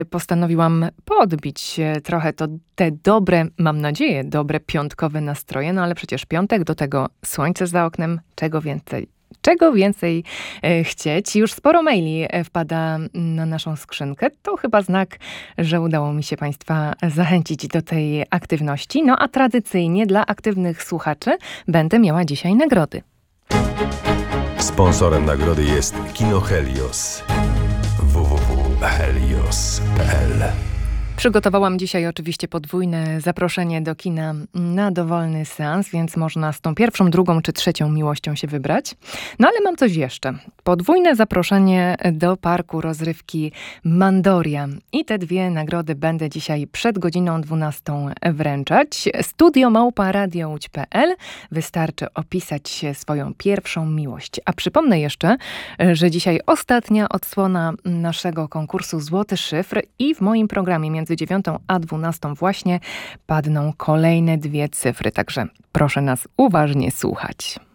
Postanowiłam podbić trochę te dobre, mam nadzieję, dobre piątkowe nastroje, no ale przecież piątek, do tego słońce za oknem, czego więcej? Czego więcej chcieć? Już sporo maili wpada na naszą skrzynkę. To chyba znak, że udało mi się Państwa zachęcić do tej aktywności. No a tradycyjnie dla aktywnych słuchaczy będę miała dzisiaj nagrody. Sponsorem nagrody jest Kino Helios. www.helios.pl. Przygotowałam dzisiaj oczywiście podwójne zaproszenie do kina na dowolny seans, więc można z tą pierwszą, drugą czy trzecią miłością się wybrać. No ale mam coś jeszcze. Podwójne zaproszenie do parku rozrywki Mandoria. I te dwie nagrody będę dzisiaj przed godziną 12 wręczać. studio@radiołódź.pl. Wystarczy opisać swoją pierwszą miłość. A przypomnę jeszcze, że dzisiaj ostatnia odsłona naszego konkursu Złoty Szyfr i w moim programie między 9 a 12 właśnie padną kolejne dwie cyfry. Także proszę nas uważnie słuchać.